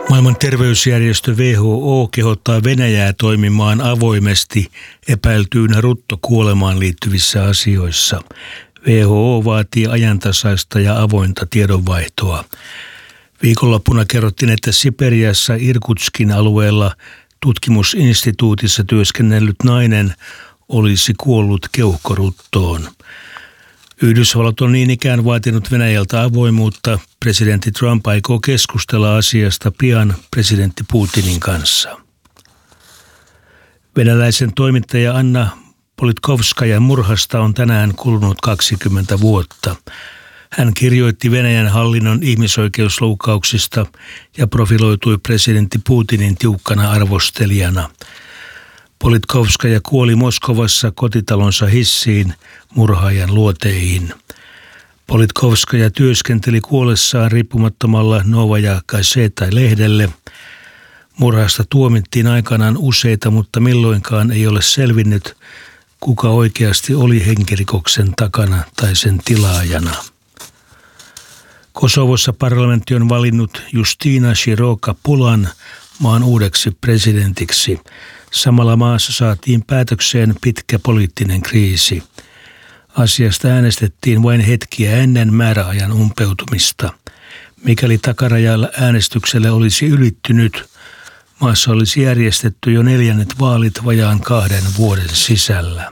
Maailman terveysjärjestö WHO kehottaa Venäjää toimimaan avoimesti epäiltyynä ruttokuolemaan liittyvissä asioissa. WHO vaatii ajantasaista ja avointa tiedonvaihtoa. Viikonloppuna kerrottiin, että Siperiassa Irkutskin alueella tutkimusinstituutissa työskennellyt nainen olisi kuollut keuhkoruttoon. Yhdysvallat on niin ikään vaatinut Venäjältä avoimuutta. Presidentti Trump aikoo keskustella asiasta pian presidentti Putinin kanssa. Venäläisen toimittaja Anna Politkovskajan murhasta on tänään kulunut 20 vuotta. Hän kirjoitti Venäjän hallinnon ihmisoikeusloukkauksista ja profiloitui presidentti Putinin tiukkana arvostelijana. Politkovskaja kuoli Moskovassa kotitalonsa hissiin murhaajan luoteihin. Politkovskaja työskenteli kuollessaan riippumattomalla Novaja Gazeta-lehdelle. Murhasta tuomittiin aikanaan useita, mutta milloinkaan ei ole selvinnyt, kuka oikeasti oli henkirikoksen takana tai sen tilaajana. Kosovossa parlamentti on valinnut Justina Široka-Pulan maan uudeksi presidentiksi. Samalla maassa saatiin päätökseen pitkä poliittinen kriisi. Asiasta äänestettiin vain hetkiä ennen määräajan umpeutumista. Mikäli takaraja äänestykselle olisi ylittynyt, maassa olisi järjestetty jo 4. vaalit vajaan 2 vuoden sisällä.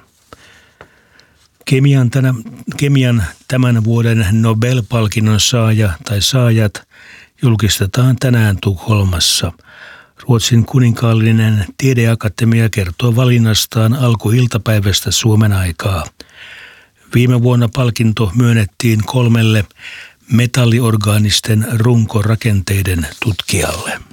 Kemian tämän vuoden Nobel-palkinnon saaja tai saajat julkistetaan tänään Tukholmassa. Ruotsin kuninkaallinen tiedeakatemia kertoo valinnastaan alkuiltapäivästä Suomen aikaa. Viime vuonna palkinto myönnettiin 3 metalliorgaanisten runkorakenteiden tutkijalle.